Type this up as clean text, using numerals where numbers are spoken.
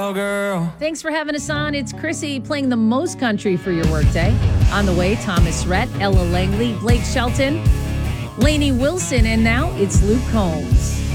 Oh, girl. Thanks for having us on. It's Chrissy playing the most country for your workday. On the way, Thomas Rhett, Ella Langley, Blake Shelton, Lainey Wilson, and now it's Luke Combs.